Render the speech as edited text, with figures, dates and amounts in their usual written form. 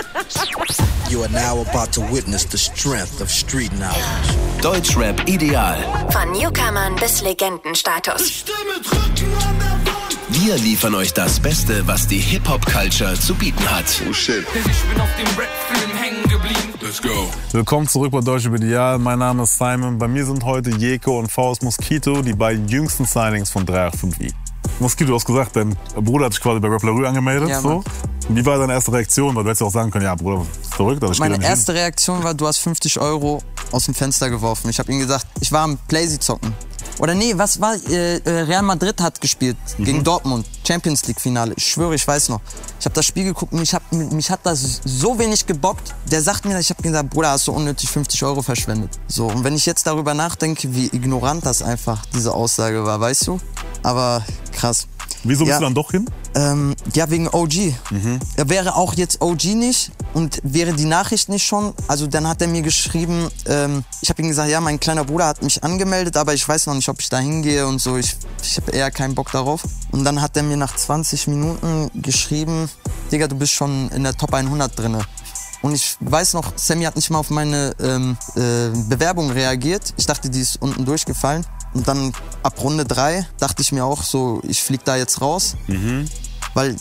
You are now about to witness the strength of street knowledge. Deutschrap ideal. Von Newcomern bis Legendenstatus. Wir liefern euch das Beste, was die Hip-Hop-Culture zu bieten hat. Oh shit. Ich bin auf dem Rap-Film hängen geblieben. Let's go. Willkommen zurück bei Deutschrap ideal. Mein Name ist Simon. Bei mir sind heute Jeko und Faust Mosquito, die beiden jüngsten Signings von 385i. Mosquito, du hast gesagt, dein Bruder hat sich quasi bei Rap La Rue angemeldet. Ja, so. Wie war deine erste Reaktion? Weil du hättest ja auch sagen können, ja Bruder, ist verrückt. Aber Meine erste Reaktion war, du hast 50 € aus dem Fenster geworfen. Ich habe ihm gesagt, ich war am Playsee zocken. Oder nee, was war, Real Madrid hat gespielt gegen Dortmund, Champions League Finale. Ich schwöre, ich weiß noch. Ich habe das Spiel geguckt und mich hat das so wenig gebockt. Der sagt mir, ich habe gesagt, Bruder, hast du unnötig 50 € verschwendet. So, und wenn ich jetzt darüber nachdenke, wie ignorant das einfach diese Aussage war, weißt du? Aber krass. Wieso bist du dann doch hin? Ja, wegen OG. Er wäre auch jetzt OG nicht und wäre die Nachricht nicht schon. Also dann hat er mir geschrieben, ich habe ihm gesagt, ja, mein kleiner Bruder hat mich angemeldet, aber ich weiß noch nicht, ob ich da hingehe und so. Ich habe eher keinen Bock darauf. Und dann hat er mir nach 20 Minuten geschrieben, Digga, du bist schon in der Top 100 drinne. Und ich weiß noch, Sammy hat nicht mal auf meine Bewerbung reagiert. Ich dachte, die ist unten durchgefallen. Und dann ab Runde 3 dachte ich mir auch so, ich flieg da jetzt raus. Weil